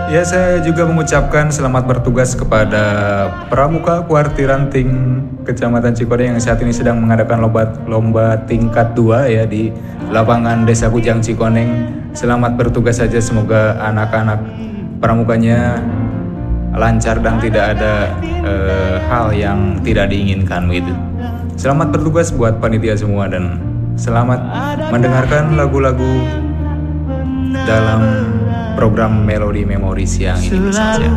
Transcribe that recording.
Ya, saya juga mengucapkan selamat bertugas kepada Pramuka Kuarti Ranting Kecamatan Cikoneng yang saat ini sedang mengadakan lomba tingkat 2 ya di lapangan Desa Kujang Cikoneng. Selamat bertugas saja, semoga anak-anak pramukanya lancar dan tidak ada hal yang tidak diinginkan gitu. Selamat bertugas buat panitia semua dan selamat mendengarkan lagu-lagu dalam program Melodi Memori siang ini saja.